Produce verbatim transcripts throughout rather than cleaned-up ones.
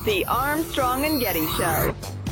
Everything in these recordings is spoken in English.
The Armstrong and Getty Show.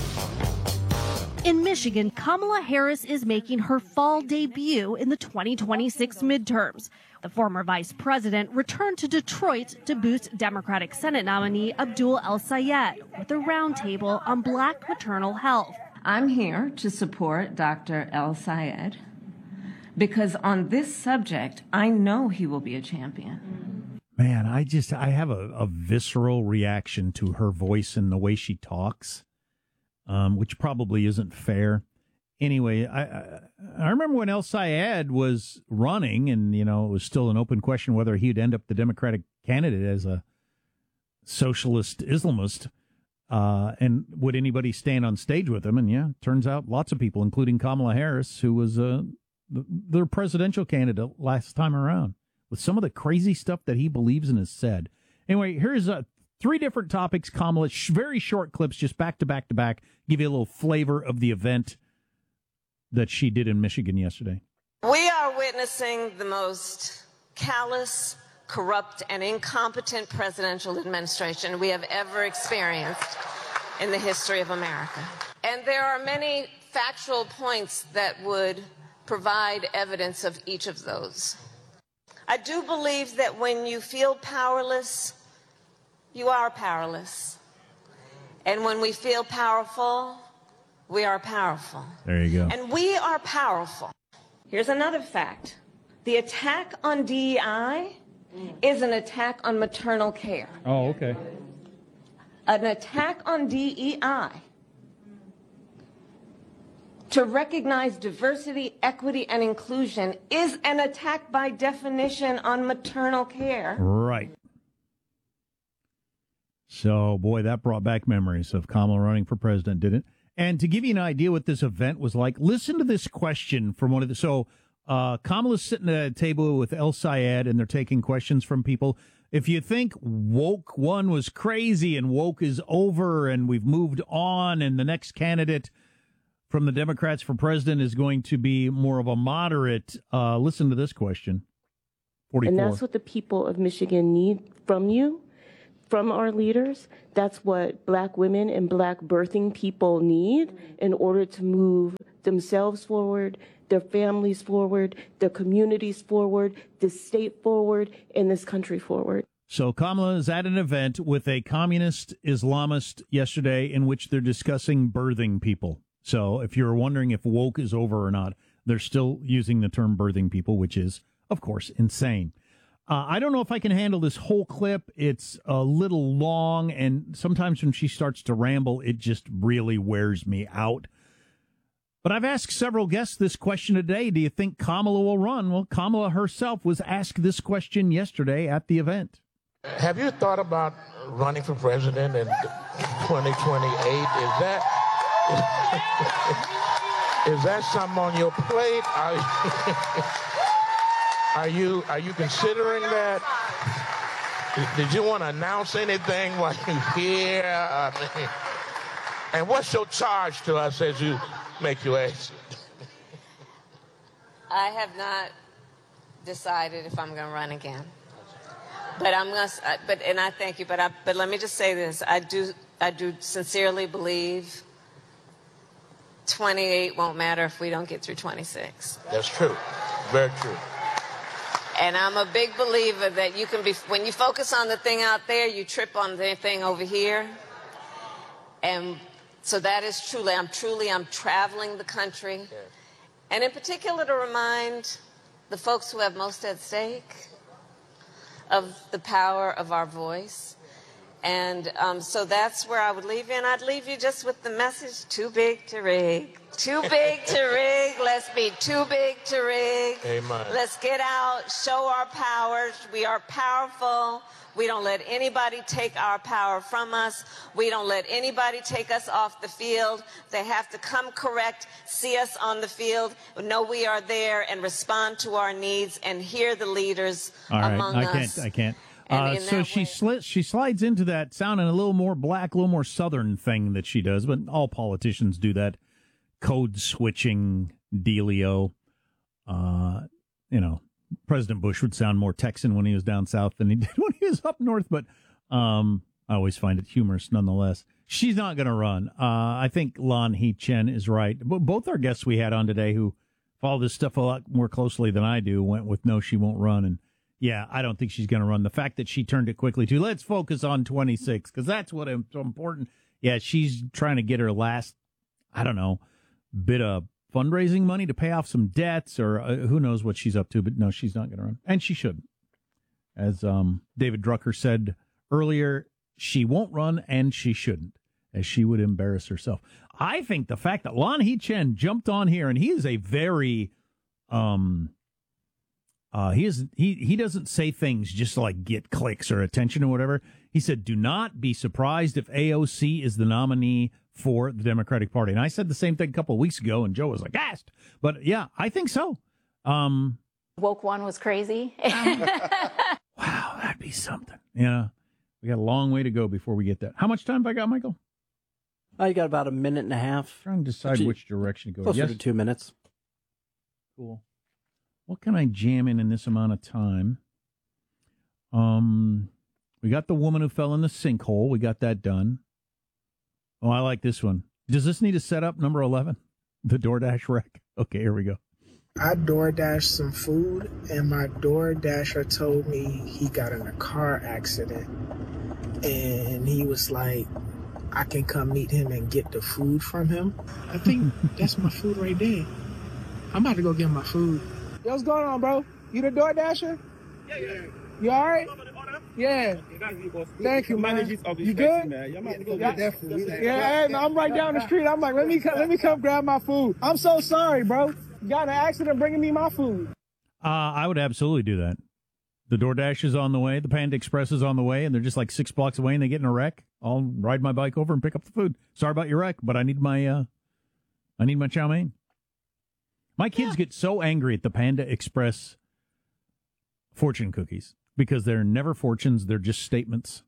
In Michigan, Kamala Harris is making her fall debut in the twenty twenty-six midterms. The former vice president returned to Detroit to boost Democratic Senate nominee Abdul El-Sayed with a roundtable on black maternal health. I'm here to support Doctor El-Sayed because on this subject, I know he will be a champion. Man, I just, I have a, a visceral reaction to her voice and the way she talks. Um, which probably isn't fair. Anyway, I, I I remember when El-Sayed was running, and you know it was still an open question whether he'd end up the Democratic candidate as a socialist Islamist, uh, and would anybody stand on stage with him? And yeah, turns out lots of people, including Kamala Harris, who was uh, their presidential candidate last time around, with some of the crazy stuff that he believes and has said. Anyway, here's a. Three different topics, Kamala, sh- very short clips, just back to back to back, give you a little flavor of the event that she did in Michigan yesterday. We are witnessing the most callous, corrupt, and incompetent presidential administration we have ever experienced in the history of America. And there are many factual points that would provide evidence of each of those. I do believe that when you feel powerless, you are powerless. And when we feel powerful, we are powerful. There you go. And we are powerful. Here's another fact. The attack on D E I is an attack on maternal care. Oh, okay. An attack on D E I to recognize diversity, equity, and inclusion is an attack by definition on maternal care. Right. So, boy, that brought back memories of Kamala running for president, didn't it? And to give you an idea what this event was like, listen to this question from one of the... So, uh, Kamala's sitting at a table with El-Sayed, and they're taking questions from people. If you think woke one was crazy and woke is over and we've moved on and the next candidate from the Democrats for president is going to be more of a moderate, uh, listen to this question. forty-four. And that's what the people of Michigan need from you. From our leaders. That's what black women and black birthing people need in order to move themselves forward, their families forward, their communities forward, the state forward, and this country forward. So Kamala is at an event with a communist Islamist yesterday in which they're discussing birthing people. So if you're wondering if woke is over or not, they're still using the term birthing people, which is, of course, insane. Uh, I don't know if I can handle this whole clip. It's a little long, and sometimes when she starts to ramble, it just really wears me out. But I've asked several guests this question today. Do you think Kamala will run? Well, Kamala herself was asked this question yesterday at the event. Have you thought about running for president in twenty twenty-eight? Is that is, is that something on your plate? Are, Are you are you considering that? Did you want to announce anything while you're here? I mean, and what's your charge to us as you make your exit? I have not decided if I'm going to run again, but I'm going to. But and I thank you. But I, but let me just say this: I do I do sincerely believe twenty-eight won't matter if we don't get through twenty-six. That's true. Very true. And I'm a big believer that you can be, when you focus on the thing out there, you trip on the thing over here. And so that is truly, I'm truly, I'm traveling the country. Yeah. And in particular to remind the folks who have most at stake of the power of our voice. And um, so that's where I would leave you. And I'd leave you just with the message, too big to rig. Too big to rig. Let's be too big to rig. Amen. Let's get out, show our powers. We are powerful. We don't let anybody take our power from us. We don't let anybody take us off the field. They have to come correct, see us on the field, know we are there, and respond to our needs and hear the leaders All right, among I us. can't, I can't. Uh, so she sli- she slides into that sounding a little more black, a little more Southern thing that she does, but all politicians do that code switching dealio. Uh, you know, President Bush would sound more Texan when he was down south than he did when he was up north, but um, I always find it humorous nonetheless. She's not going to run. Uh, I think Lan He-chen is right. But both our guests we had on today who follow this stuff a lot more closely than I do went with no, she won't run. And yeah, I don't think she's going to run. The fact that she turned it quickly to let's focus on twenty-six because that's what is so important. Yeah, she's trying to get her last, I don't know, bit of fundraising money to pay off some debts or uh, who knows what she's up to. But no, she's not going to run. And she shouldn't. As um, David Drucker said earlier, she won't run and she shouldn't, as she would embarrass herself. I think the fact that Lan He-chen jumped on here, and he is a very, um, uh, he is he he doesn't say things just to like get clicks or attention or whatever. He said, "Do not be surprised if A O C is the nominee for the Democratic Party." And I said the same thing a couple of weeks ago, and Joe was like, "Asked," but yeah, I think so. Um, Woke one was crazy. Wow, that'd be something. Yeah, we got a long way to go before we get that. How much time have I got, Michael? I got about a minute and a half. Trying to decide Actually, which direction to go. Closer Yes? to two minutes. Cool. What can I jam in in this amount of time? Um, we got the woman who fell in the sinkhole. We got that done. Oh, I like this one. Does this need a setup? Number eleven, the DoorDash wreck. Okay, here we go. I DoorDashed some food, and my DoorDasher told me he got in a car accident, and he was like, I can come meet him and get the food from him. I think that's my food right there. I'm about to go get my food. Yo, what's going on, bro? You the DoorDasher? Yeah, yeah. You all right? Yeah. Thank you, man. You good? Yeah, hey, man, I'm right down the street. I'm like, let me come, let me come grab my food. I'm so sorry, bro. You got in an accident bringing me my food. Uh, I would absolutely do that. The DoorDash is on the way. The Panda Express is on the way, and they're just like six blocks away, and they get in a wreck. I'll ride my bike over and pick up the food. Sorry about your wreck, but I need my uh, I need my chow mein. My kids yeah. get so angry at the Panda Express fortune cookies because they're never fortunes; they're just statements.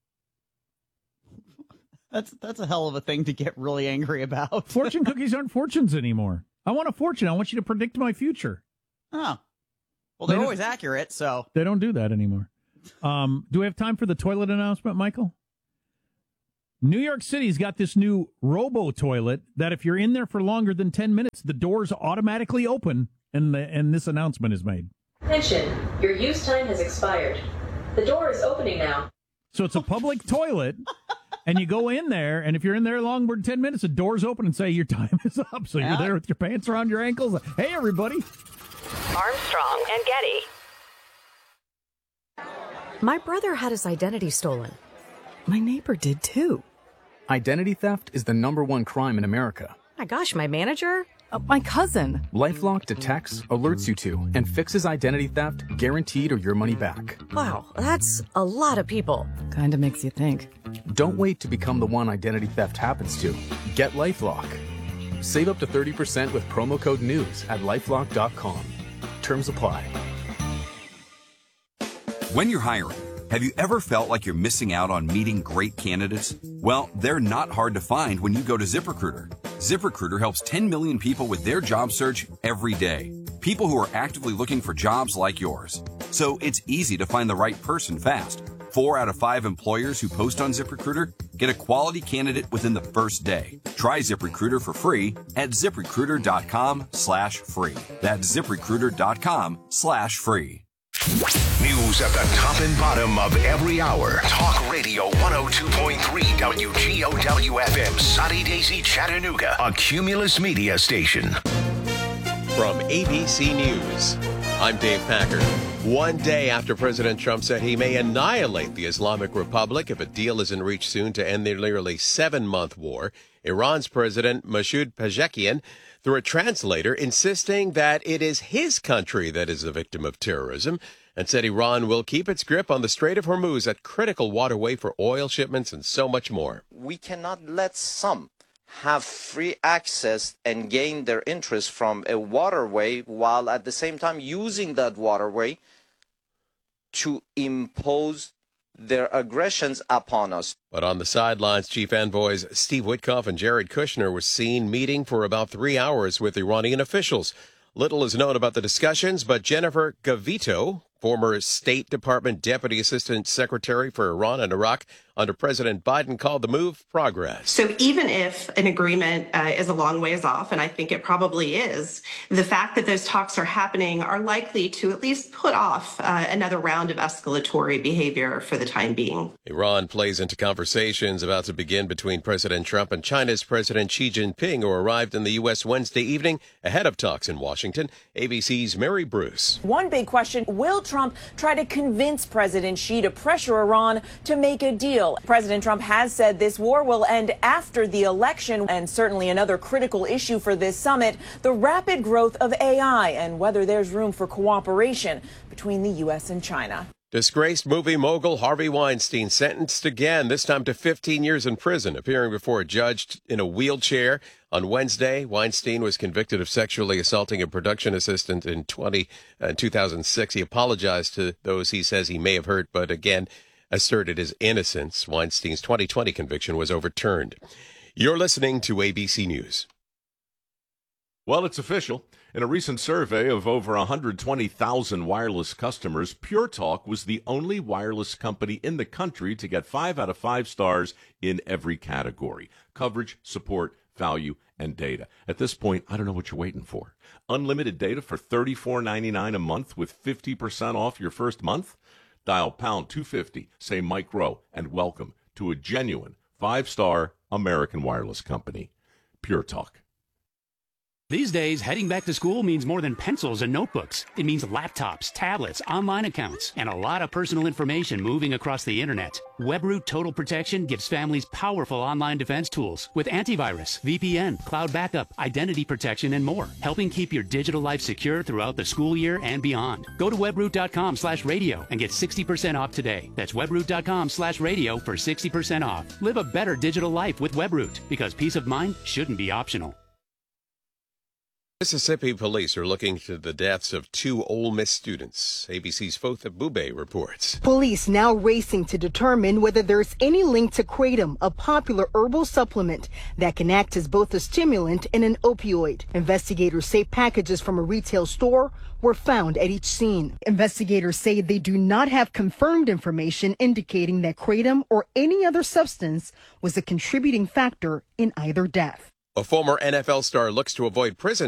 That's that's a hell of a thing to get really angry about. Fortune cookies aren't fortunes anymore. I want a fortune. I want you to predict my future. Oh. Well, they're they always accurate, so. They don't do that anymore. Um, do we have time for the toilet announcement, Michael? New York City's got this new robo-toilet that if you're in there for longer than ten minutes, the doors automatically open, and, the, and this announcement is made. Attention, your use time has expired. The door is opening now. So it's a public toilet, and you go in there, and if you're in there longer than ten minutes, the doors open and say your time is up. So yeah. You're there with your pants around your ankles. Like, hey, everybody. Armstrong and Getty. My brother had his identity stolen. My neighbor did too. Identity theft is the number one crime in America. My gosh, my manager? Uh, my cousin. LifeLock detects, alerts you to, and fixes identity theft guaranteed or your money back. Wow, that's a lot of people. Kinda makes you think. Don't wait to become the one identity theft happens to. Get LifeLock. Save up to thirty percent with promo code NEWS at lifelock dot com. Terms apply. When you're hiring, have you ever felt like you're missing out on meeting great candidates? Well, they're not hard to find when you go to ZipRecruiter. ZipRecruiter helps ten million people with their job search every day. People who are actively looking for jobs like yours. So it's easy to find the right person fast. Four out of five employers who post on ZipRecruiter get a quality candidate within the first day. Try ZipRecruiter for free at ZipRecruiter.com slash free. That's ZipRecruiter.com slash free. News at the top and bottom of every hour. Talk Radio one oh two point three W G O W F M, Sunny Daisy, Chattanooga, a Cumulus media station. From A B C News, I'm Dave Packer. One day after President Trump said he may annihilate the Islamic Republic if a deal isn't reached soon to end their nearly seven-month war, Iran's President Masoud Pezeshkian, through a translator, insisting that it is his country that is a victim of terrorism, and said Iran will keep its grip on the Strait of Hormuz, a critical waterway for oil shipments and so much more. We cannot let some have free access and gain their interest from a waterway while at the same time using that waterway to impose their aggressions upon us. But on the sidelines, Chief Envoys Steve Witkoff and Jared Kushner were seen meeting for about three hours with Iranian officials. Little is known about the discussions, but Jennifer Gavito, Former State Department Deputy Assistant Secretary for Iran and Iraq under President Biden called the move progress. So even if an agreement uh, is a long ways off, and I think it probably is, the fact that those talks are happening are likely to at least put off uh, another round of escalatory behavior for the time being. Iran plays into conversations about to begin between President Trump and China's President Xi Jinping, who arrived in the U S Wednesday evening ahead of talks in Washington. A B C's Mary Bruce. One big question, will Trump try to convince President Xi to pressure Iran to make a deal? President Trump has said this war will end after the election, and certainly another critical issue for this summit, the rapid growth of A I and whether there's room for cooperation between the U S and China. Disgraced movie mogul Harvey Weinstein sentenced again, this time to fifteen years in prison, appearing before a judge in a wheelchair. On Wednesday, Weinstein was convicted of sexually assaulting a production assistant in twenty, uh, two thousand six. He apologized to those he says he may have hurt, but again asserted his innocence. Weinstein's twenty twenty conviction was overturned. You're listening to A B C News. Well, it's official. In a recent survey of over one hundred twenty thousand wireless customers, Pure Talk was the only wireless company in the country to get five out of five stars in every category: coverage, support, value, and data. At this point, I don't know what you're waiting for. Unlimited data for thirty-four ninety-nine a month with fifty percent off your first month? Dial pound two fifty, say Mike Rowe, and welcome to a genuine five-star American wireless company. Pure Talk. These days, heading back to school means more than pencils and notebooks. It means laptops, tablets, online accounts, and a lot of personal information moving across the internet. WebRoot Total Protection gives families powerful online defense tools with antivirus, V P N, cloud backup, identity protection, and more, helping keep your digital life secure throughout the school year and beyond. Go to webroot.com slash radio and get sixty percent off today. That's webroot.com slash radio for sixty percent off. Live a better digital life with WebRoot, because peace of mind shouldn't be optional. Mississippi police are looking into the deaths of two Ole Miss students. A B C's Fotha Bube reports. Police now racing to determine whether there's any link to Kratom, a popular herbal supplement that can act as both a stimulant and an opioid. Investigators say packages from a retail store were found at each scene. Investigators say they do not have confirmed information indicating that Kratom or any other substance was a contributing factor in either death. A former N F L star looks to avoid prison